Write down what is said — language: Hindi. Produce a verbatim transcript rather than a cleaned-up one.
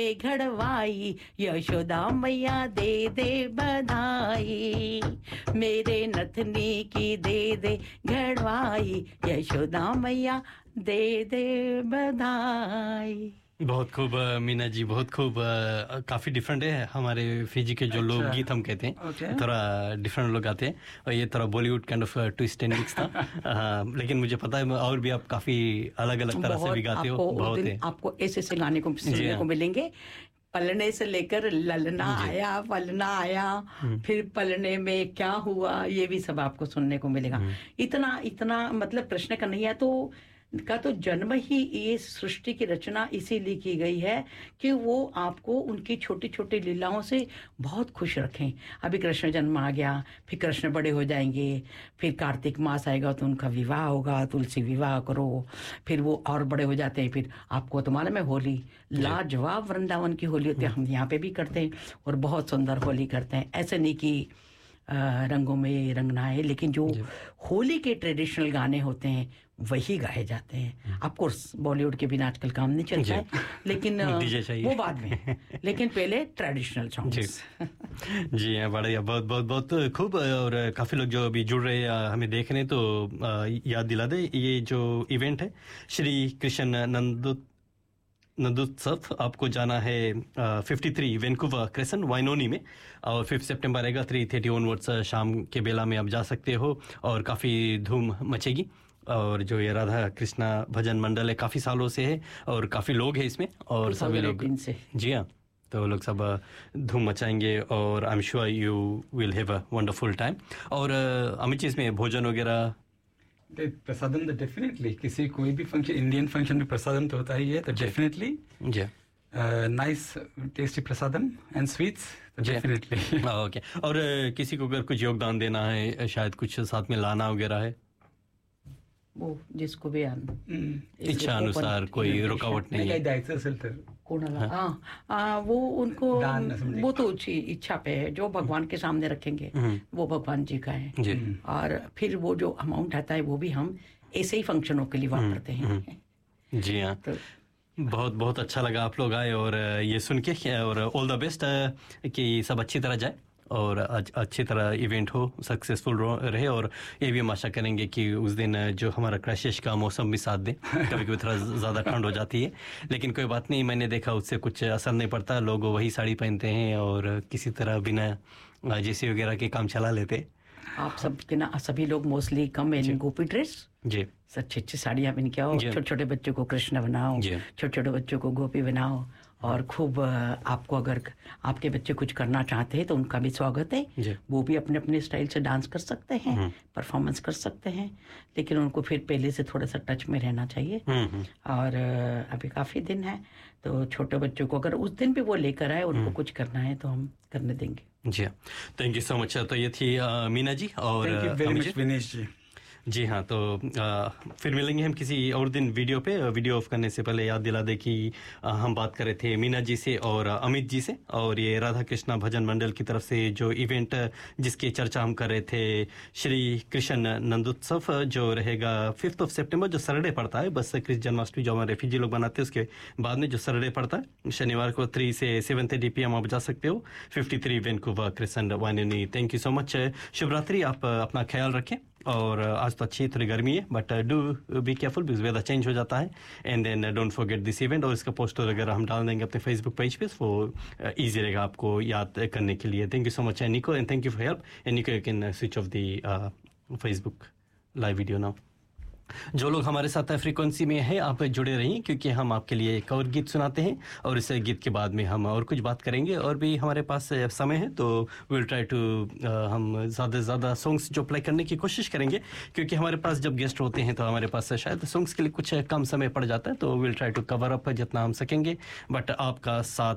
घड़वाई यशोदा मैया दे दे बधाई, मेरे नथनी की दे दे घड़वाई यशोदा मैया दे दे बधाई। बहुत खूब मीना जी, बहुत खूब। काफ़ी डिफरेंट है हमारे फिजी के जो अच्छा, लोकगीत हम कहते हैं okay. थोड़ा डिफरेंट लोग आते हैं और ये थोड़ा Bollywood kind of twist and mix था। आ, लेकिन मुझे पता है और भी आप काफ़ी अलग अलग तरह से भी गाते हो। बहुत है आपको ऐसे ऐसे गाने को सुनने को मिलेंगे। पलने से लेकर ललना आया, पलना आया, फिर पलने में क्या हुआ, ये भी सब आपको सुनने को मिलेगा। इतना इतना मतलब कृष्ण कन्हैया तो का तो जन्म ही, ये सृष्टि की रचना इसीलिए की गई है कि वो आपको उनकी छोटी छोटी लीलाओं से बहुत खुश रखें। अभी कृष्ण जन्म आ गया, फिर कृष्ण बड़े हो जाएंगे, फिर कार्तिक मास आएगा तो उनका विवाह होगा, तुलसी विवाह करो, फिर वो और बड़े हो जाते हैं। फिर आपको तो मालूम है होली, लाजवाब वृंदावन की होली होती है, हम यहाँ पे भी करते हैं और बहुत सुंदर होली करते हैं। ऐसे नहीं कि रंगों में रंगना है, लेकिन जो होली के ट्रेडिशनल गाने होते हैं वही गाए जाते हैं। ऑफकोर्स बॉलीवुड के बिना आजकल काम नहीं चलता है, लेकिन वो बाद में, लेकिन पहले ट्रेडिशनल सॉन्ग्स। जी हाँ, बढ़िया, बहुत बहुत बहुत खूब। और काफ़ी लोग जो अभी जुड़ रहे हैं हमें देख रहे हैं, तो याद दिला दे ये जो इवेंट है श्री कृष्ण नंदू नंदोत्सव, आपको जाना है फिफ्टी थ्री वैंकूवर क्रेसेंट वाइनोनी में, और फिफ्थ सितंबर रहेगा थ्री थर्टी ऑनवर्ड्स शाम के बेला में आप जा सकते हो और काफ़ी धूम मचेगी। और जो ये राधा कृष्णा भजन मंडल है काफ़ी सालों से है और काफ़ी लोग हैं इसमें और सभी लोग, जी हाँ, तो लोग सब धूम मचाएंगे और I am sure you will have a wonderful time. और अमित जी इसमें भोजन वगैरह प्रसादन तो डेफिनेटली, किसी कोई भी फंक्शन, इंडियन फंक्शन में प्रसादन तो होता ही है, तो definitely ji nice tasty प्रसादन and sweets definitely. Okay, और किसी को अगर कुछ योगदान देना है, शायद कुछ साथ में लाना वगैरह है, वो जिसको भी इच्छा अनुसार, कोई रुकावट नहीं है। हाँ, वो उनको वो तो इच्छा पे है, जो भगवान के सामने रखेंगे वो भगवान जी का है। और फिर वो जो अमाउंट आता है वो भी हम ऐसे ही फंक्शनों के लिए वापरते हैं। जी हाँ, तो बहुत बहुत अच्छा लगा आप लोग आए और ये सुन के, और ऑल द बेस्ट कि सब अच्छी तरह जाए और अच्छी तरह इवेंट हो, सक्सेसफुल रहे। और ये भी हम आशा करेंगे कि उस दिन जो हमारा क्रैशेश का मौसम भी साथ दे। कभी कभी थोड़ा ज़्यादा ठंड हो जाती है, लेकिन कोई बात नहीं, मैंने देखा उससे कुछ असर नहीं पड़ता। लोग वही साड़ी पहनते हैं और किसी तरह बिना जेसी वगैरह के काम चला लेते। आप सब के ना सभी लोग मोस्टली कम इन गोपी ड्रेस, जी, अच्छी अच्छी साड़ियाँ पहन के आओ, छोटे छोटे बच्चों को कृष्ण बनाओ, छोटे छोटे बच्चों को गोपी बनाओ, और खूब आपको अगर आपके बच्चे कुछ करना चाहते हैं तो उनका भी स्वागत है। वो भी अपने अपने स्टाइल से डांस कर सकते हैं, परफॉर्मेंस कर सकते हैं, लेकिन उनको फिर पहले से थोड़ा सा टच में रहना चाहिए। और अभी काफ़ी दिन है, तो छोटे बच्चों को अगर उस दिन भी वो लेकर आए, उनको कुछ करना है तो हम करने देंगे। जी हाँ, थैंक यू सो मच। तो ये थी मीना जी और विनेश जी। जी हाँ, तो आ, फिर मिलेंगे हम किसी और दिन वीडियो पे। वीडियो ऑफ करने से पहले याद दिला दे कि आ, हम बात कर रहे थे मीना जी से और अमित जी से, और ये राधा कृष्णा भजन मंडल की तरफ से जो इवेंट जिसकी चर्चा हम कर रहे थे, श्री कृष्ण नंदोत्सव, जो रहेगा फिफ्थ ऑफ सितंबर, जो सैटरडे पड़ता है, बस कृष्ण जन्माष्टमी जो हमारे रेफ्यूजी लोग बनाते हैं उसके बाद में जो सैटरडे पड़ता है, शनिवार को थ्री से सेवन थर्टी पी एम आप जा सकते हो, fifty three Vancouver crescent वाइनोनी। Thank you so much, शुभ रात्रि, आप अपना ख्याल रखें। और आज तो अच्छी थोड़ी गर्मी है, but do be careful because weather change हो जाता है। And then don't forget this event, और इसका पोस्टर वगैरह हम डाल देंगे अपने फेसबुक पेज पे, वो ईजी रहेगा आपको याद करने के लिए। थैंक यू सो मच निको, and thank you for help. And निको you can switch off the Facebook live video now. जो लोग हमारे साथ फ्रीक्वेंसी में है, आप जुड़े रहिए, क्योंकि हम आपके लिए एक और गीत सुनाते हैं और इस गीत के बाद में हम और कुछ बात करेंगे। और भी हमारे पास समय है तो विल ट्राई टू हम ज़्यादा से ज़्यादा सॉन्ग्स जो प्ले करने की कोशिश करेंगे, क्योंकि हमारे पास जब गेस्ट होते हैं तो हमारे पास शायद सॉन्ग्स के लिए कुछ कम समय पड़ जाता है, तो will try to cover up जितना हम सकेंगे। बट आपका साथ